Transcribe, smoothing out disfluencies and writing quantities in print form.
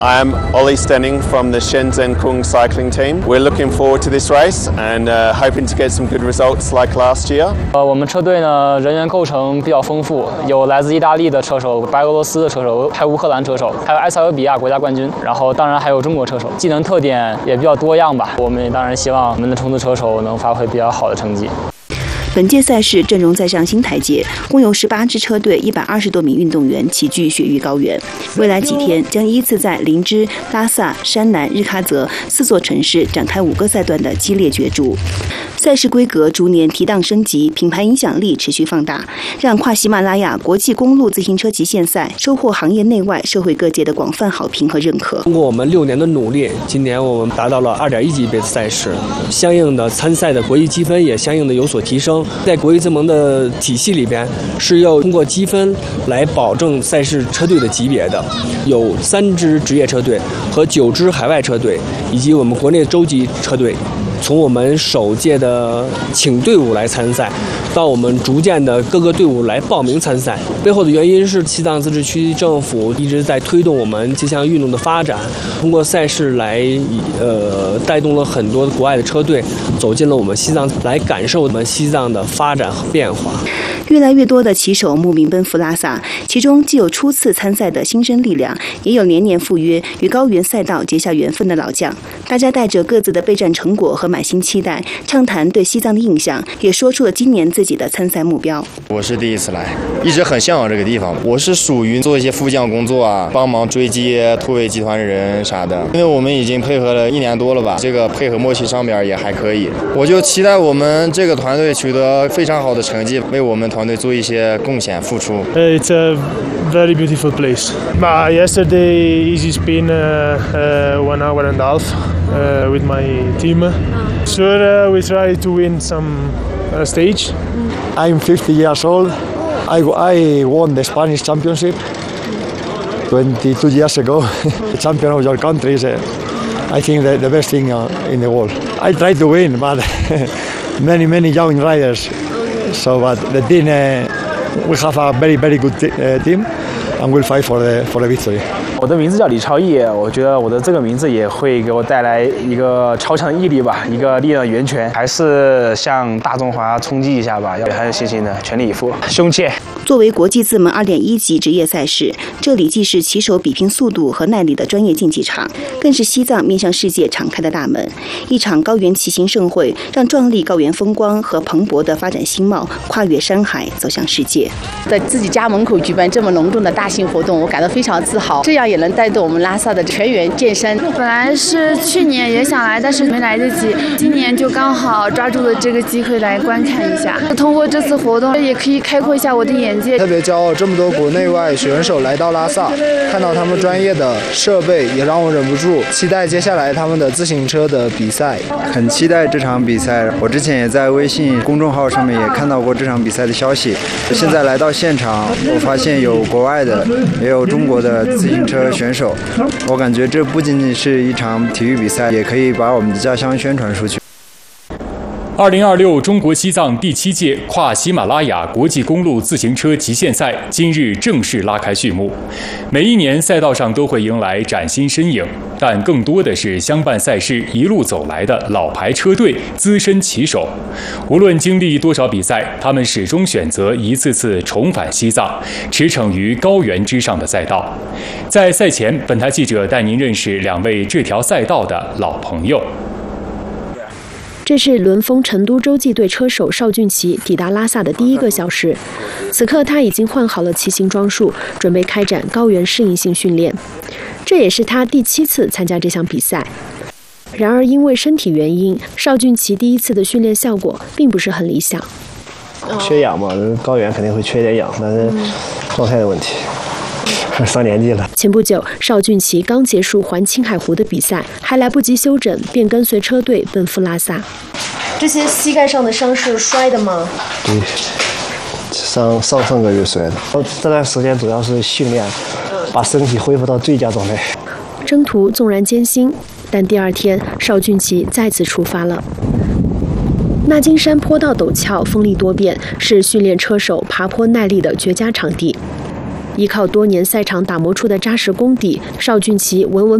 I'm Ollie Stenning from the Shenzhen Kung cycling team. We're looking forward to this race and hoping to get some good results like last year. 我们车队呢人员构成比较丰富，有来自意大利的车手、白俄罗斯的车手，还有乌克兰车手，还有埃塞俄比亚国家冠军，然后当然还有中国车手。技能特点也比较多样吧。我们当然希望我们的冲刺车手能发挥比较好的成绩。 本届赛事阵容再上新台阶，共有18支车队、120多名运动员齐聚雪域高原。未来几天将依次在林芝、拉萨、山南、日喀则4座城市展开5个赛段的激烈角逐。赛事规格逐年提档升级，品牌影响力持续放大，让跨喜马拉雅国际公路自行车极限赛收获行业内外、社会各界的广泛好评和认可。 通过我们6年的努力，今年我们达到了2.1级别的赛事，相应的参赛的国际积分也相应的有所提升。 在国际自盟的体系里边，是要通过积分来保证赛事车队的级别的。有3支职业车队和9支海外车队，以及我们国内洲际车队。从我们首届的请队伍来参赛，到我们逐渐的各个队伍来报名参赛，背后的原因是西藏自治区政府一直在推动我们这项运动的发展，通过赛事来带动了很多国外的车队走进了我们西藏，来感受我们西藏的发展和变化。 越来越多的骑手慕名奔赴拉萨，其中既有初次参赛的新生力量，也有年年赴约与高原赛道结下缘分的老将。大家带着各自的备战成果和满心期待，畅谈对西藏的印象，也说出了今年自己的参赛目标。 我是第一次来，一直很向往这个地方。我是属于做一些副将工作啊，帮忙追击突围集团人啥的。因为我们已经配合了1年多了吧，这个配合默契上边也还可以。我就期待我们这个团队取得非常好的成绩，为我们团队做一些贡献付出。 It's a very beautiful place. But yesterday easy spin 1 hour and a half with my team. Sure, we try to win some stage. I'm 50 years old. I won the Spanish championship 22 years ago. The champion of your country is, I think, the best thing in the world. I try to win, but many young riders. So, but the team, we have a very good team, and we'll fight for the victory. 我的名字叫李超毅，我觉得我的这个名字也会给我带来一个超强的毅力吧，一个力量源泉，还是向大中华冲击一下吧，要很有信心的，全力以赴，胸切。 作为国际自盟2.1级职业赛事，这里既是骑手比拼速度和耐力的专业竞技场，更是西藏面向世界敞开的大门。一场高原骑行盛会，让壮丽高原风光和蓬勃的发展新貌跨越山海，走向世界。 在自己家门口举办这么隆重的大型活动，我感到非常自豪。这样也能带动我们拉萨的全员健身。 本来是去年也想来，但是没来得及，今年就刚好抓住了这个机会来观看一下。通过这次活动，也可以开阔一下我的眼界。 特别骄傲，这么多国内外选手来到拉萨，看到他们专业的设备，也让我忍不住期待接下来他们的自行车的比赛。 很期待这场比赛，我之前也在微信公众号上面也看到过这场比赛的消息。现在来到现场，我发现有国外的，也有中国的自行车选手。我感觉这不仅仅是一场体育比赛，也可以把我们的家乡宣传出去。 2026中国西藏第7届跨喜马拉雅国际公路自行车极限赛今日正式拉开序幕。每一年赛道上都会迎来崭新身影，但更多的是相伴赛事一路走来的老牌车队、资深骑手。无论经历多少比赛，他们始终选择一次次重返西藏，驰骋于高原之上的赛道。在赛前，本台记者带您认识2位这条赛道的老朋友。 这是轮风成都洲际队车手邵俊奇抵达拉萨的第1个小时，此刻他已经换好了骑行装束，准备开展高原适应性训练。这也是他第7次参加这项比赛。然而因为身体原因，邵俊奇第1次的训练效果并不是很理想。 缺氧嘛，高原肯定会缺点氧，但是状态的问题。上年纪了。 前不久，邵俊奇刚结束环青海湖的比赛，还来不及休整，便跟随车队奔赴拉萨。 这些膝盖上的伤是摔的吗？ 对，上个月摔的。这段时间主要是训练，把身体恢复到最佳状态。 征途纵然艰辛，但第2天，邵俊奇再次出发了。纳金山坡道陡峭，风力多变，是训练车手爬坡耐力的绝佳场地。 依靠多年赛场打磨出的扎实功底，邵俊奇稳稳